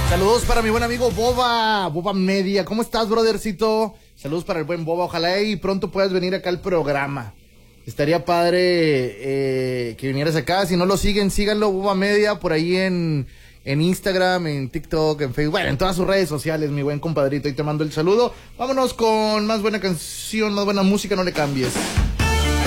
Saludos para mi buen amigo Boba Media. ¿Cómo estás, brothercito? Saludos para el buen Boba. Ojalá y pronto puedas venir acá al programa. Estaría padre que vinieras acá. Si no lo siguen, síganlo, Boba Media, por ahí en Instagram, en TikTok, en Facebook, bueno, en todas sus redes sociales, mi buen compadrito. Ahí te mando el saludo. Vámonos con más buena canción, más buena música, no le cambies.